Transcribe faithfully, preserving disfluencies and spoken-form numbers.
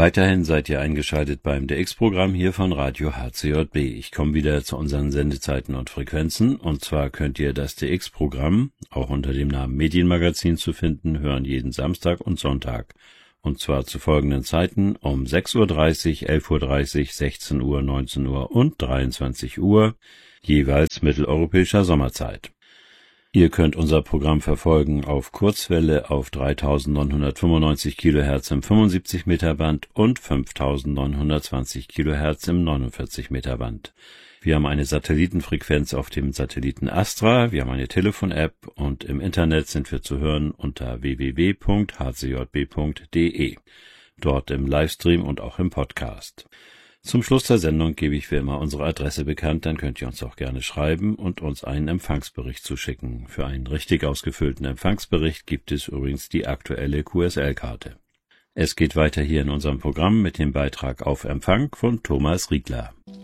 Weiterhin seid ihr eingeschaltet beim D X-Programm hier von Radio H C J B. Ich komme wieder zu unseren Sendezeiten und Frequenzen. Und zwar könnt ihr das D X-Programm, auch unter dem Namen Medienmagazin zu finden, hören jeden Samstag und Sonntag. Und zwar zu folgenden Zeiten um sechs Uhr dreißig, elf Uhr dreißig, sechzehn Uhr, neunzehn Uhr und dreiundzwanzig Uhr, jeweils mitteleuropäischer Sommerzeit. Ihr könnt unser Programm verfolgen auf Kurzwelle auf dreitausendneunhundertfünfundneunzig Kilohertz im fünfundsiebzig Meter Band und fünftausendneunhundertzwanzig Kilohertz im neunundvierzig Meter Band. Wir haben eine Satellitenfrequenz auf dem Satelliten Astra, wir haben eine Telefon-App und im Internet sind wir zu hören unter w w w punkt h c j b punkt d e. Dort im Livestream und auch im Podcast. Zum Schluss der Sendung gebe ich wie immer unsere Adresse bekannt, dann könnt ihr uns auch gerne schreiben und uns einen Empfangsbericht zuschicken. Für einen richtig ausgefüllten Empfangsbericht gibt es übrigens die aktuelle Q S L-Karte. Es geht weiter hier in unserem Programm mit dem Beitrag auf Empfang von Thomas Riegler.